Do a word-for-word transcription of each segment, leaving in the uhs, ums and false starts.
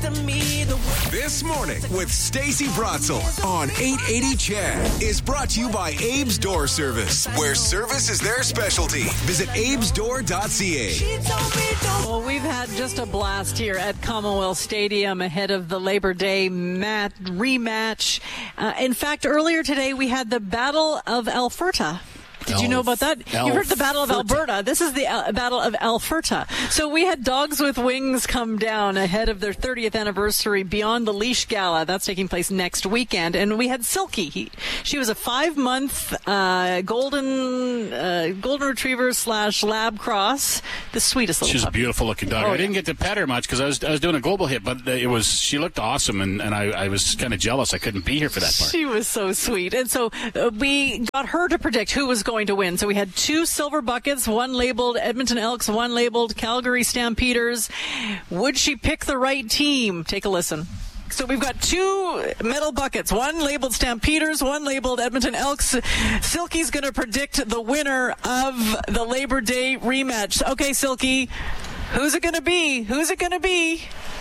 This morning with Stacey Brotzel on eight eighty C H E D is brought to you by Abe's Door Service, where service is their specialty. Visit abes door dot c a. Well, we've had just a blast here at Commonwealth Stadium ahead of the Labor Day mat- rematch. Uh, in fact, earlier today we had the Battle of Alberta. Did you know about that? You heard the Battle of Alberta. This is the uh, Battle of Alberta. So we had Dogs with Wings come down ahead of their thirtieth anniversary Beyond the Leash Gala. That's taking place next weekend. And we had Silky. He, she was a five-month uh, golden uh, golden retriever slash lab cross. The sweetest little She's puppy. a beautiful-looking dog. Oh, I didn't get to pet her much because I was I was doing a global hit, but it was she looked awesome, and, and I, I was kind of jealous I couldn't be here for that part. She was so sweet. And so uh, we got her to predict who was going to win. So we had two silver buckets, one labeled Edmonton Elks, one labeled Calgary Stampeders. Would she pick the right team? Take a listen. So we've got two medal buckets, one labeled Stampeders, one labeled Edmonton Elks. Silky's going to predict the winner of the Labor Day rematch. Okay, Silky, who's it going to be? Who's it going to be?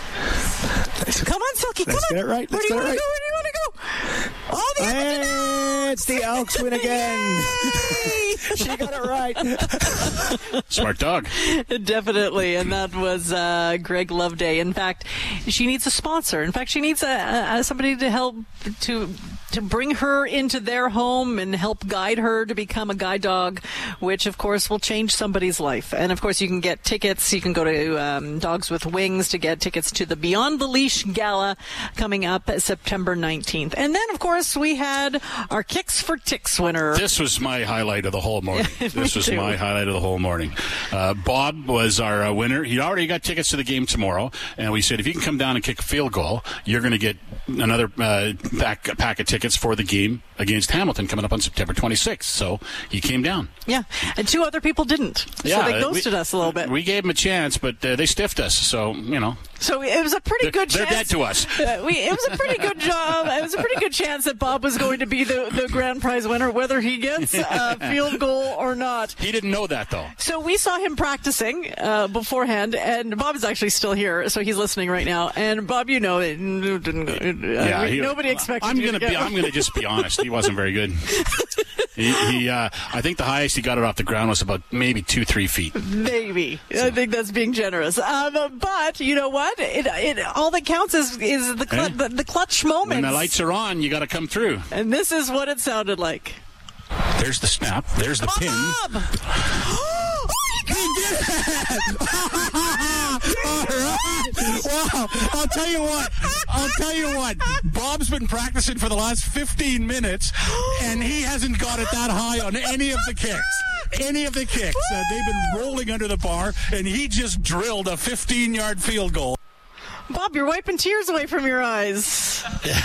Come on, Silky, come Let's on. get it right. Where Let's do you want get it to right. go? Where do you want to go? Oh, the Edmonton Hey, it's the Elks win again. She got it right. Smart dog. Definitely, and that was uh, Greg Loveday. In fact, she needs a sponsor. In fact, she needs a, a, somebody to help to to bring her into their home and help guide her to become a guide dog, which, of course, will change somebody's life. And, of course, you can get tickets. You can go to um, Dogs with Wings to get tickets to the Beyond the Leash Gala coming up September nineteenth. And then, of course, we had our Kicks for Ticks winner. This was my highlight of the whole morning. This was too. my highlight of the whole morning. Uh, Bob was our uh, winner. He already got tickets to the game tomorrow, and we said if you can come down and kick a field goal, you're going to get another uh, pack, pack of tickets for the game against Hamilton coming up on September twenty-sixth. So he came down. Yeah, and two other people didn't. Yeah, so they ghosted we, us a little bit. We gave them a chance, but uh, they stiffed us. So, you know. So it was a pretty They're, good they're chance. dead to us. Uh, we, it was a pretty good job. It was a pretty good chance that Bob was going to be the, the grand prize winner, whether he gets a field goal or not. He didn't know that, though. So we saw him practicing uh, beforehand, and Bob is actually still here, so he's listening right now. And Bob, you know, it didn't, it, uh, Yeah, we, he, nobody expected I'm you gonna to be. get I'm going to just be honest. He wasn't very good. He, he uh, I think the highest he got it off the ground was about maybe two, three feet. Maybe. I think that's being generous. Um, but you know what? It, it, all that counts is, is the, cl- Eh? the, the clutch moments. When the lights are on, you got to come through. And this is what it sounded like. There's the snap. There's the pin. Bob! He did it! All right. Wow. I'll tell you what. I'll tell you what. Bob's been practicing for the last fifteen minutes, and he hasn't got it that high on any of the kicks. Any of the kicks. Uh, they've been rolling under the bar, and he just drilled a fifteen-yard field goal. Bob, you're wiping tears away from your eyes.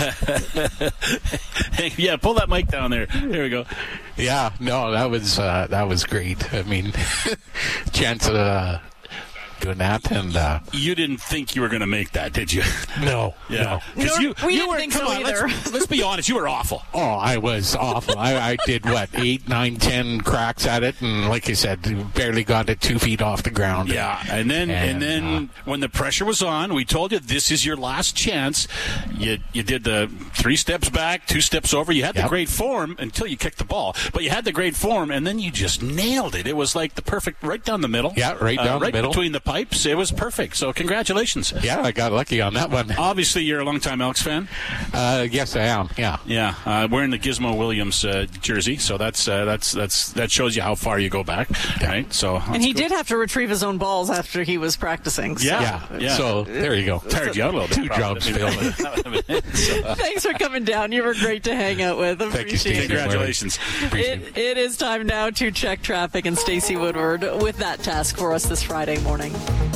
Yeah, pull that mic down there. There we go. Yeah, no, that was uh, that was great. I mean, chance of uh, doing that, and uh, You didn't think you were going to make that, did you? no, Yeah. no. Because No, you, we you didn't were, think come so on, either. let's, let's be honest, you were awful. Oh, I was awful. I, I did what eight, nine, ten cracks at it, and like I said, barely got it two feet off the ground. Yeah, and then and, And, then uh, when the pressure was on, we told you this is your last chance. You you did the three steps back, two steps over. You had the Yep. great form until you kicked the ball, but you had the great form, and then you just nailed it. It was like the perfect right down the middle. Yeah, right down uh, the right middle. between the pipes. It was perfect. So congratulations. Yeah, I got lucky on that one. Obviously, you're a longtime Elks fan. Uh, yes, I am. Yeah. Yeah, uh, wearing the Gizmo Williams uh, jersey, so that's uh, that's that's that shows you how far you go back, right? So And he did have to retrieve his own balls after he was practicing. So. Yeah. Yeah. Yeah. So there you go. tired you out a little bit. Two jobs probably. So, Thanks for coming down. You were great to hang out with. Thank you, Appreciate Stacey. it. Congratulations. Appreciate It, it is time now to check traffic, and Stacey Woodward with that task for us this Friday morning.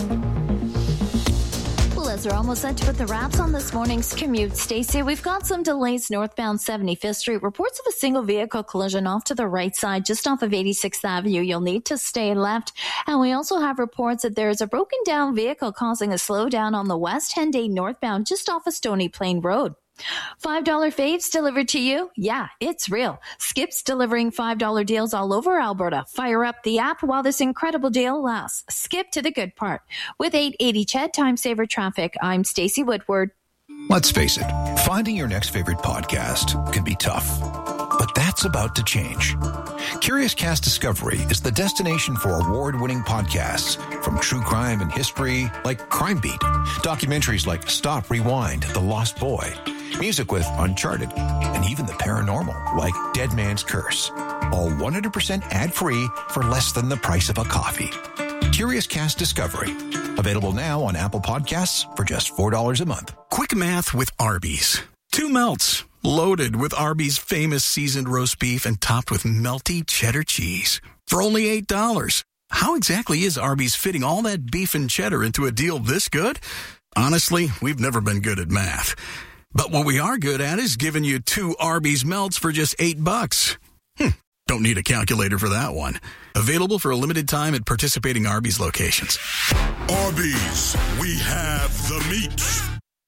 Well, as we're almost set to put the wraps on this morning's commute, Stacey, we've got some delays northbound seventy-fifth Street. Reports of a single vehicle collision off to the right side, just off of eighty-sixth Avenue. You'll need to stay left. And we also have reports that there's a broken down vehicle causing a slowdown on the West Henday northbound, just off of Stony Plain Road. five dollar faves delivered to you? Yeah, it's real. Skip's delivering five dollar deals all over Alberta. Fire up the app while this incredible deal lasts. Skip to the good part. With eight eighty C H E D Time Saver Traffic, I'm Stacey Woodward. Let's face it, finding your next favorite podcast can be tough. But that's about to change. Curious Cast Discovery is the destination for award-winning podcasts, from true crime and history like Crime Beat, documentaries like Stop, Rewind, The Lost Boy, music with Uncharted, and even the paranormal like Dead Man's Curse. All one hundred percent ad-free for less than the price of a coffee. Curious Cast Discovery. Available now on Apple Podcasts for just four dollars a month. Quick math with Arby's. Two melts, loaded with Arby's famous seasoned roast beef and topped with melty cheddar cheese. For only eight dollars. How exactly is Arby's fitting all that beef and cheddar into a deal this good? Honestly, we've never been good at math. But what we are good at is giving you two Arby's melts for just eight bucks. Hm, don't need a calculator for that one. Available for a limited time at participating Arby's locations. Arby's, we have the meat.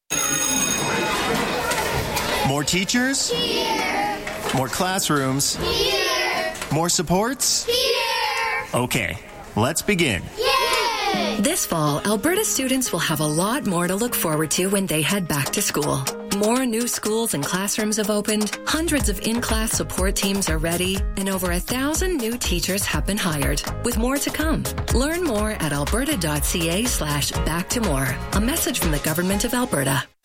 More teachers? Here. More classrooms? Here. More supports? Here. Okay, let's begin. Yay! This fall, Alberta students will have a lot more to look forward to when they head back to school. More new schools and classrooms have opened, hundreds of in-class support teams are ready, and over a thousand new teachers have been hired, with more to come. Learn more at alberta.ca slash back to more. A message from the Government of Alberta.